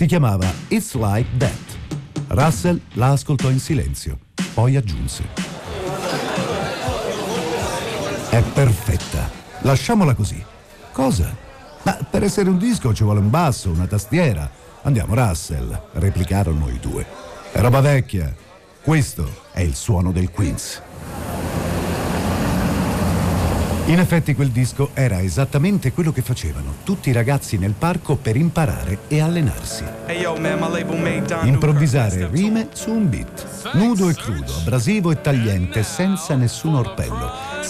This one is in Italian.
Si chiamava It's Like That. Russell la ascoltò in silenzio, poi aggiunse: è perfetta, lasciamola così. Cosa? Ma per essere un disco ci vuole un basso, una tastiera. Andiamo, Russell, replicarono i due. È roba vecchia. Questo è il suono del Queens. In effetti quel disco era esattamente quello che facevano tutti i ragazzi nel parco per imparare e allenarsi. Improvvisare rime su un beat, nudo e crudo, abrasivo e tagliente, senza nessun orpello,